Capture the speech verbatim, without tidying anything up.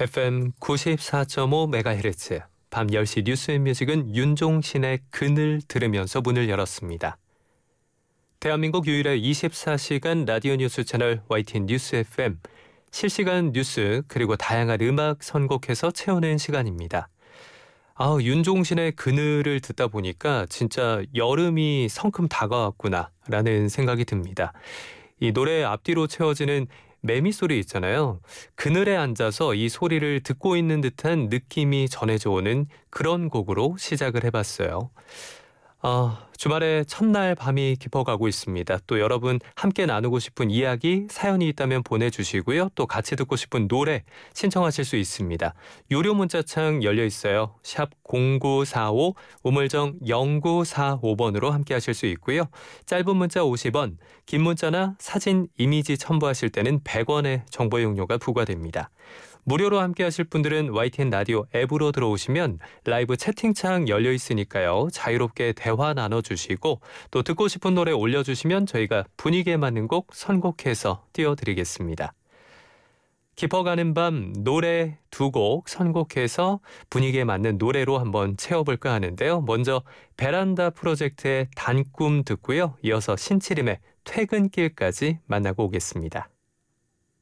에프엠 구십사 점 오 메가헤르츠 밤 열 시 뉴스앤뮤직은 윤종신의 그늘 들으면서 문을 열었습니다. 대한민국 유일의 이십사 시간 라디오 뉴스 채널 와이티엔 뉴스 에프엠, 실시간 뉴스 그리고 다양한 음악 선곡해서 채우는 시간입니다. 아, 윤종신의 그늘을 듣다 보니까 진짜 여름이 성큼 다가왔구나 라는 생각이 듭니다. 이 노래 앞뒤로 채워지는 매미 소리 있잖아요. 그늘에 앉아서 이 소리를 듣고 있는 듯한 느낌이 전해져 오는 그런 곡으로 시작을 해봤어요. 아, 주말에 첫날 밤이 깊어가고 있습니다. 또 여러분 함께 나누고 싶은 이야기, 사연이 있다면 보내주시고요. 또 같이 듣고 싶은 노래 신청하실 수 있습니다. 유료 문자창 열려 있어요. 샵 공구사오, 우물정 영구사오 번으로 함께 하실 수 있고요. 짧은 문자 오십 원, 긴 문자나 사진, 이미지 첨부하실 때는 백 원의 정보 이용료가 부과됩니다. 무료로 함께 하실 분들은 와이티엔 라디오 앱으로 들어오시면 라이브 채팅창 열려 있으니까요. 자유롭게 대화 나눠주시고 또 듣고 싶은 노래 올려주시면 저희가 분위기에 맞는 곡 선곡해서 띄워드리겠습니다. 깊어가는 밤 노래 두 곡 선곡해서 분위기에 맞는 노래로 한번 채워볼까 하는데요. 먼저 베란다 프로젝트의 단꿈 듣고요. 이어서 신치림의 퇴근길까지 만나고 오겠습니다.